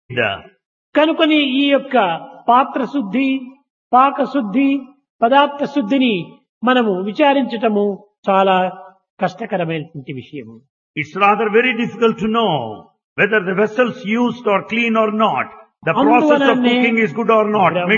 కనుకొని ఈ యొక్క పాత్ర శుద్ధి, పాక శుద్ధి, పదార్థ శుద్ధిని మనము విచారించటము చాలా కష్టకరమైనటువంటి విషయము. It's rather very difficult to know whether the vessels used are clean or not. The process of cooking is good or not.